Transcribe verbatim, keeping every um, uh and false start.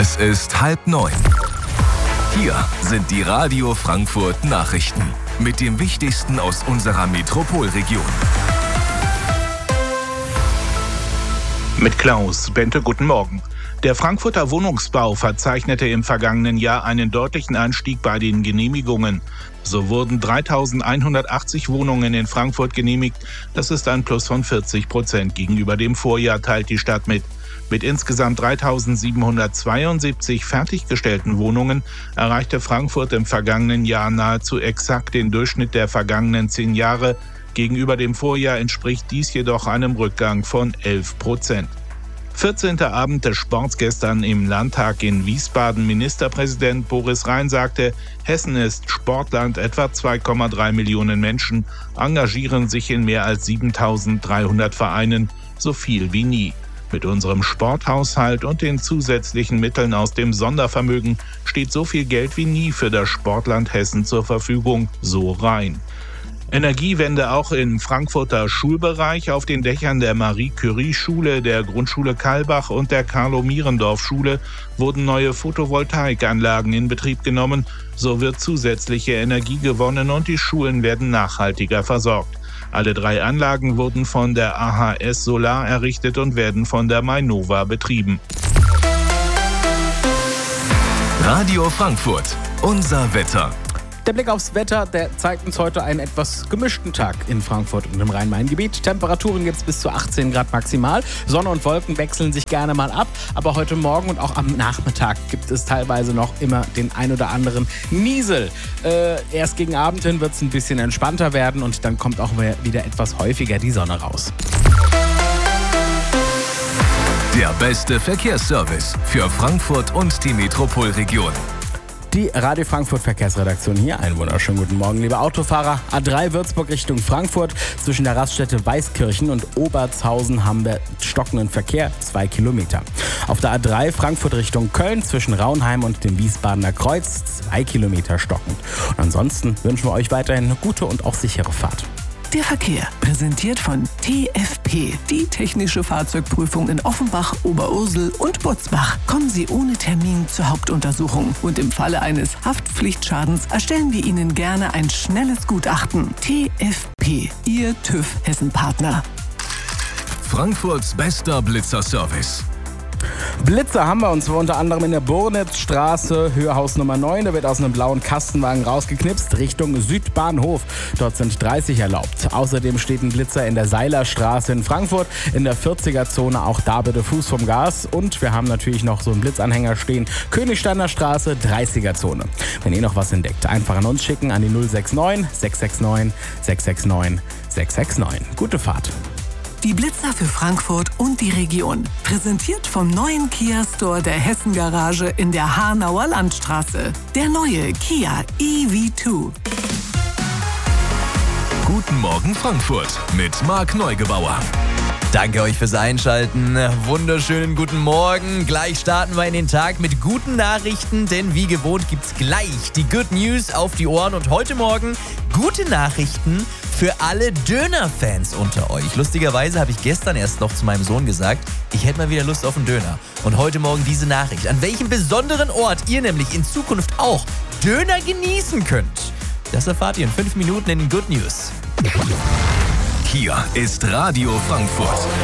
Es ist halb neun. Hier sind die Radio Frankfurt Nachrichten mit dem Wichtigsten aus unserer Metropolregion. Mit Klaus Bente, guten Morgen. Der Frankfurter Wohnungsbau verzeichnete im vergangenen Jahr einen deutlichen Anstieg bei den Genehmigungen. So wurden dreitausendeinhundertachtzig Wohnungen in Frankfurt genehmigt. Das ist ein Plus von vierzig Prozent gegenüber dem Vorjahr, teilt die Stadt mit. Mit insgesamt dreitausendsiebenhundertzweiundsiebzig fertiggestellten Wohnungen erreichte Frankfurt im vergangenen Jahr nahezu exakt den Durchschnitt der vergangenen zehn Jahre. Gegenüber dem Vorjahr entspricht dies jedoch einem Rückgang von elf Prozent. vierzehnter Abend des Sports gestern im Landtag in Wiesbaden. Ministerpräsident Boris Rhein sagte, Hessen ist Sportland, etwa zwei Komma drei Millionen Menschen engagieren sich in mehr als siebentausenddreihundert Vereinen, so viel wie nie. Mit unserem Sporthaushalt und den zusätzlichen Mitteln aus dem Sondervermögen steht so viel Geld wie nie für das Sportland Hessen zur Verfügung, so Rhein. Energiewende auch im Frankfurter Schulbereich. Auf den Dächern der Marie-Curie-Schule, der Grundschule Kalbach und der Carlo-Mierendorf-Schule wurden neue Photovoltaikanlagen in Betrieb genommen. So wird zusätzliche Energie gewonnen und die Schulen werden nachhaltiger versorgt. Alle drei Anlagen wurden von der A H S Solar errichtet und werden von der Mainova betrieben. Radio Frankfurt, unser Wetter. Der Blick aufs Wetter, der zeigt uns heute einen etwas gemischten Tag in Frankfurt und im Rhein-Main-Gebiet. Temperaturen gibt es bis zu achtzehn Grad maximal. Sonne und Wolken wechseln sich gerne mal ab. Aber heute Morgen und auch am Nachmittag gibt es teilweise noch immer den ein oder anderen Niesel. Äh, erst gegen Abend hin wird es ein bisschen entspannter werden und dann kommt auch wieder etwas häufiger die Sonne raus. Der beste Verkehrsservice für Frankfurt und die Metropolregion. Die Radio Frankfurt Verkehrsredaktion hier. Einen wunderschönen guten Morgen, liebe Autofahrer. A drei Würzburg Richtung Frankfurt. Zwischen der Raststätte Weißkirchen und Obertshausen haben wir stockenden Verkehr, zwei Kilometer. Auf der A drei Frankfurt Richtung Köln zwischen Raunheim und dem Wiesbadener Kreuz, zwei Kilometer stockend. Und ansonsten wünschen wir euch weiterhin eine gute und auch sichere Fahrt. Der Verkehr, präsentiert von T F P, die technische Fahrzeugprüfung in Offenbach, Oberursel und Butzbach. Kommen Sie ohne Termin zur Hauptuntersuchung und im Falle eines Haftpflichtschadens erstellen wir Ihnen gerne ein schnelles Gutachten. T F P, Ihr TÜV Hessen-Partner. Frankfurts bester Blitzerservice. Blitzer haben wir, und zwar unter anderem in der Bornitzstraße, Hörhaus Nummer neun. Da wird aus einem blauen Kastenwagen rausgeknipst Richtung Südbahnhof. Dort sind dreißig erlaubt. Außerdem steht ein Blitzer in der Seilerstraße in Frankfurt, in der vierziger-Zone. Auch da bitte Fuß vom Gas. Und wir haben natürlich noch so einen Blitzanhänger stehen. Königsteiner Straße, dreißiger-Zone. Wenn ihr noch was entdeckt, einfach an uns schicken an die null sechs neun, sechs sechs neun, sechs sechs neun, sechs sechs neun. Gute Fahrt. Die Blitzer für Frankfurt und die Region. Präsentiert vom neuen Kia Store der Hessen Garage in der Hanauer Landstraße. Der neue Kia E V zwei. Guten Morgen Frankfurt mit Marc Neugebauer. Danke euch fürs Einschalten. Wunderschönen guten Morgen. Gleich starten wir in den Tag mit guten Nachrichten, denn wie gewohnt gibt's gleich die Good News auf die Ohren. Und heute Morgen gute Nachrichten für alle Döner-Fans unter euch. Lustigerweise habe ich gestern erst noch zu meinem Sohn gesagt, ich hätte mal wieder Lust auf einen Döner. Und heute Morgen diese Nachricht, an welchem besonderen Ort ihr nämlich in Zukunft auch Döner genießen könnt. Das erfahrt ihr in fünf Minuten in den Good News. Hier ist Radio Frankfurt.